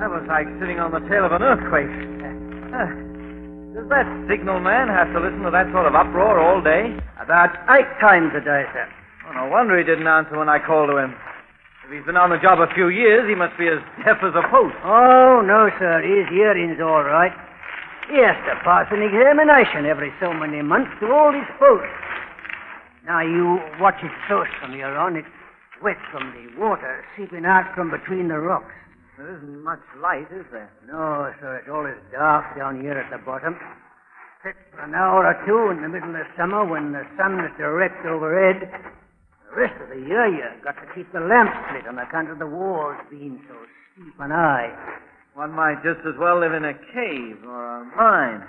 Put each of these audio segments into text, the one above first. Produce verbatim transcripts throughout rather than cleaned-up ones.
That was like sitting on the tail of an earthquake. Uh, does that signal man have to listen to that sort of uproar all day? About eight times a day, sir. Oh, no wonder he didn't answer when I called to him. If he's been on the job a few years, he must be as deaf as a post. Oh, no, sir. His hearing's all right. He has to pass an examination every so many months to all his posts. Now, you watch it close from here on. It's wet from the water seeping out from between the rocks. There isn't much light, is there? No, sir. It's always dark down here at the bottom. Sit for an hour or two in the middle of summer when the sun is direct overhead. The rest of the year, you've got to keep the lamps lit on account of the walls being so steep and high. One might just as well live in a cave or a mine.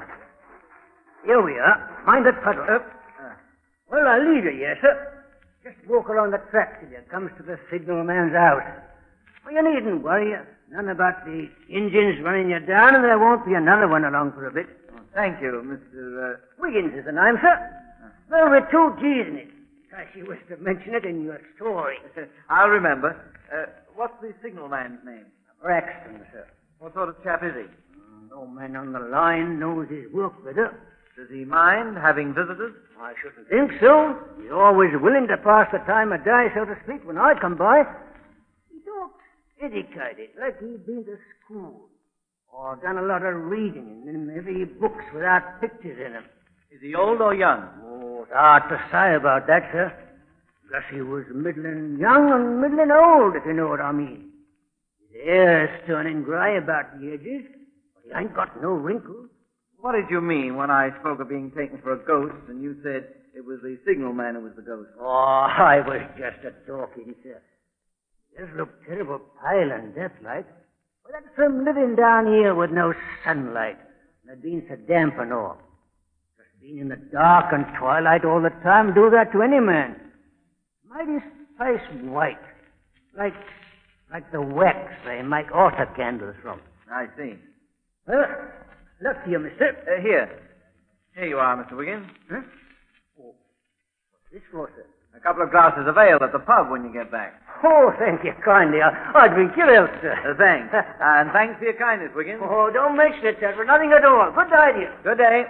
Here we are. Mind that puddle. Uh, Well, I'll lead you, yes, sir. Just walk around the track till you comes to the signal man's house. Well, you needn't worry. None about the engines running you down, and there won't be another one along for a bit. oh, thank you, Mister Uh... Wiggins is the name, sir. Well, with two G's in it. Cause you was to mention it in your story. I'll remember. Uh, what's the signal man's name? Braxton, sir. What sort of chap is he? No man on the line knows his work better. Does he mind having visitors? I shouldn't think so. He's always willing to pass the time of day, so to speak, when I come by. He talks educated, like he'd been to school. Or done a lot of reading in heavy books without pictures in them. Is he old or young? Oh, it's hard to say about that, sir. Guess he was middling young and middling old, if you know what I mean. His hair's turning grey about the edges, but he ain't got no wrinkles. What did you mean when I spoke of being taken for a ghost and you said it was the signal man who was the ghost? Oh, I was just a talking, sir. He does look terrible pale and death-like. Well, that's from living down here with no sunlight and it being so damp and all. Just being in the dark and twilight all the time do that to any man. Made his face white, like like the wax they make altar candles from. I see. Well, look to you, mister. Uh, here. Here you are, Mister Wiggins. Huh? Oh, what's this for, sir? A couple of glasses of ale at the pub when you get back. Oh, thank you kindly. I'll, I'll drink your health, sir. Uh, thanks. And thanks for your kindness, Wiggins. Oh, don't mention it, sir, for nothing at all. Good day to you. Good day.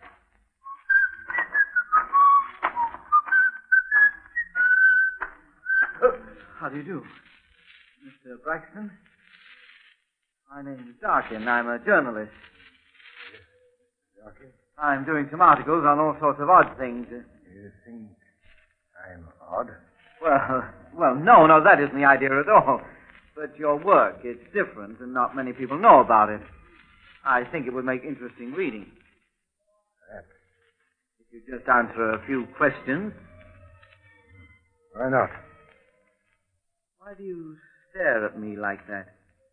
Oh, how do you do? Mister Braxton? My name is Darkin. I'm a journalist. Darkin? I'm doing some articles on all sorts of odd things. You think I'm odd? Well, well, no, no, that isn't the idea at all. But your work, it's different, and not many people know about it. I think it would make interesting reading. Perhaps. If you just answer a few questions. Why not? Why do you stare at me like that?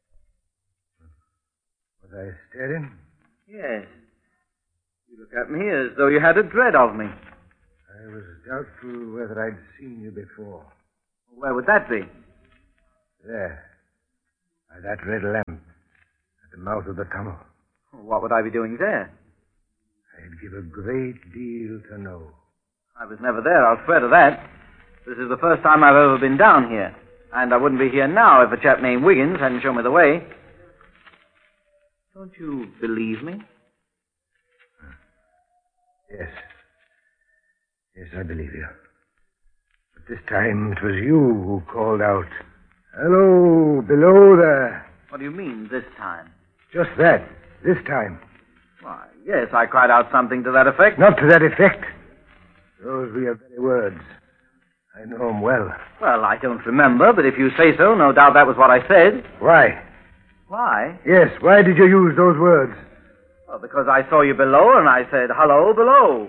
Was I staring? Yes. You look at me as though you had a dread of me. I was doubtful whether I'd seen you before. Where would that be? There. By that red lamp. At the mouth of the tunnel. What would I be doing there? I'd give a great deal to know. I was never there, I'll swear to that. This is the first time I've ever been down here. And I wouldn't be here now if a chap named Wiggins hadn't shown me the way. Don't you believe me? Yes. Yes, I believe you. But this time it was you who called out, "Hello, below there." What do you mean, this time? Just that. This time. Why, yes, I cried out something to that effect. Not to that effect. Those were your very words. I know them well. Well, I don't remember, but if you say so, no doubt that was what I said. Why? Why? Yes, why did you use those words? Well, because I saw you below and I said, hello, below.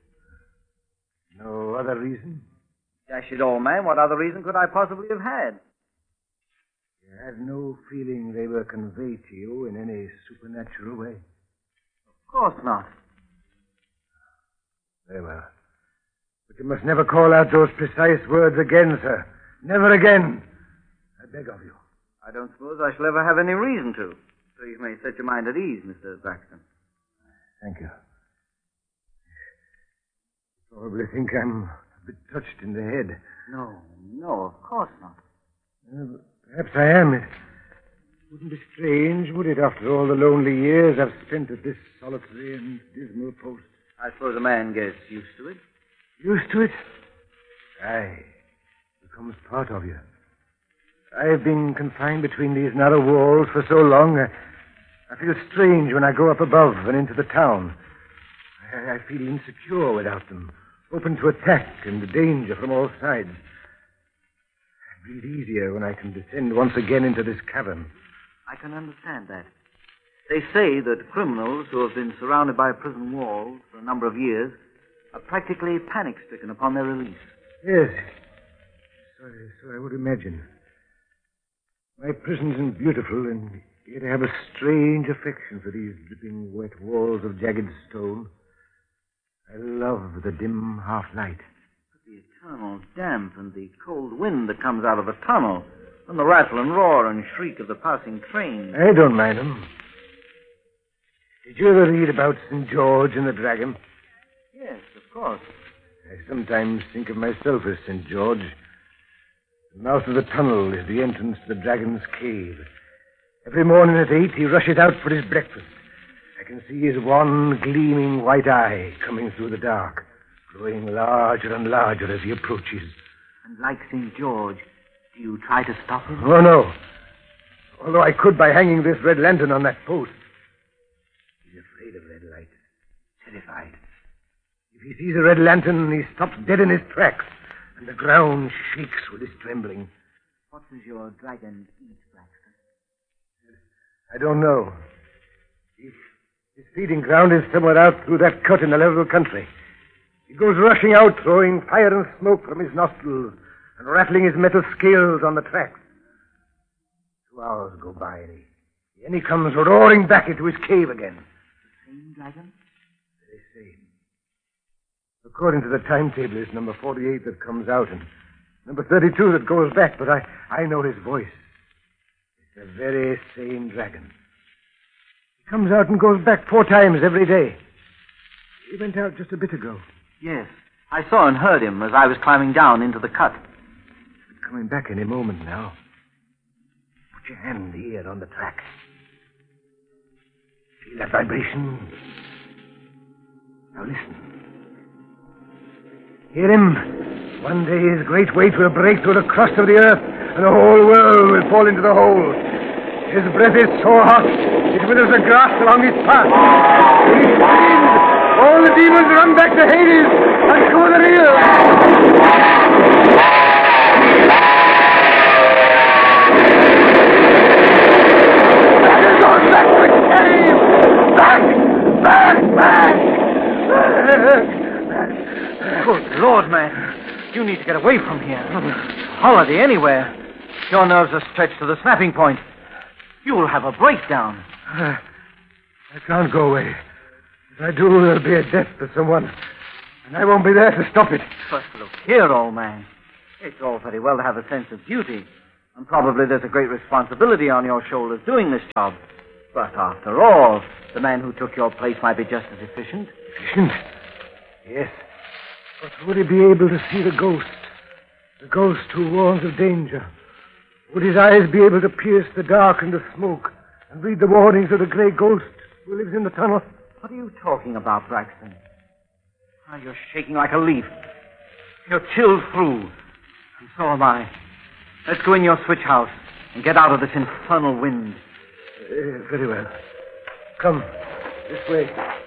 No other reason? Dash it all, man, what other reason could I possibly have had? You had no feeling they were conveyed to you in any supernatural way? Of course not. Very well. But you must never call out those precise words again, sir. Never again. I beg of you. I don't suppose I shall ever have any reason to. So you may set your mind at ease, Mister Braxton. Thank you. You probably think I'm a bit touched in the head. No, no, of course not. Uh, perhaps I am. It wouldn't be strange, would it, after all the lonely years I've spent at this solitary and dismal post? I suppose a man gets used to it. Used to it? Aye. It becomes part of you. I've been confined between these narrow walls for so long, I, I feel strange when I go up above and into the town. I, I feel insecure without them, open to attack and danger from all sides. I breathe easier when I can descend once again into this cavern. I can understand that. They say that criminals who have been surrounded by prison walls for a number of years are practically panic-stricken upon their release. Yes. So, so I would imagine. My prison's is beautiful, and yet I have a strange affection for these dripping wet walls of jagged stone. I love the dim half-light. But the eternal damp and the cold wind that comes out of the tunnel, and the rattle and roar and shriek of the passing train. I don't mind them. Did you ever read about Saint George and the Dragon? Yes, of course. I sometimes think of myself as Saint George. The mouth of the tunnel is the entrance to the dragon's cave. Every morning at eight, he rushes out for his breakfast. I can see his one gleaming white eye coming through the dark, growing larger and larger as he approaches. And like Saint George, do you try to stop him? Oh, no. Although I could by hanging this red lantern on that post. He's afraid of red light. Terrified. If he sees a red lantern, he stops dead in his tracks, and the ground shakes with his trembling. What does your dragon eat, Braxton? I don't know. His, his feeding ground is somewhere out through that cut in the level country. He goes rushing out, throwing fire and smoke from his nostrils and rattling his metal scales on the tracks. Two hours go by, and he, and he comes roaring back into his cave again. The same dragon? Very same. According to the timetable, it's number forty-eight that comes out and number thirty-two that goes back, but I, I know his voice. It's the very same dragon. He comes out and goes back four times every day. He went out just a bit ago. Yes. I saw and heard him as I was climbing down into the cut. He's coming back any moment now. Put your hand here on the track. Feel that vibration? Now listen. Hear him? One day his great weight will break through the crust of the earth, and the whole world will fall into the hole. His breath is so hot, it withers the grass along his path. When he screams, all the demons run back to Hades and go the real. He's going back to the cave! Back! Back! Back! Good Lord, man. You need to get away from here. Holiday anywhere. Your nerves are stretched to the snapping point. You will have a breakdown. Uh, I can't go away. If I do, there'll be a death for someone. And I won't be there to stop it. But look here, old man. It's all very well to have a sense of duty. And probably there's a great responsibility on your shoulders doing this job. But after all, the man who took your place might be just as efficient. Efficient? Yes. But would he be able to see the ghost? The ghost who warns of danger? Would his eyes be able to pierce the dark and the smoke and read the warnings of the grey ghost who lives in the tunnel? What are you talking about, Braxton? Oh, you're shaking like a leaf. You're chilled through. And so am I. Let's go in your switch house and get out of this infernal wind. Uh, very well. Come, this way.